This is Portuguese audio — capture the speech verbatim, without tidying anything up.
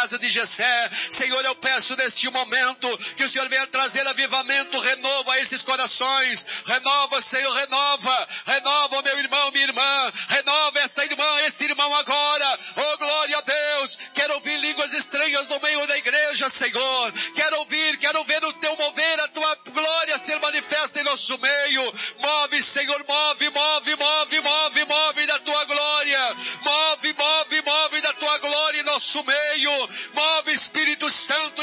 casa de Jessé. Senhor, eu peço neste momento que o Senhor venha trazer avivamento, renovo a esses corações. Renova, Senhor, renova. Renova, meu irmão, minha irmã. Renova esta irmã, esse irmão agora. Oh, glória a Deus. Quero ouvir línguas estranhas no meio da igreja, Senhor. Quero ouvir, quero ver o teu mover, a tua glória ser manifesta em nosso meio. Move, Senhor, move, move, move, move, move da tua glória. Move, move, move da tua glória em nosso meio. Move, Espírito Santo.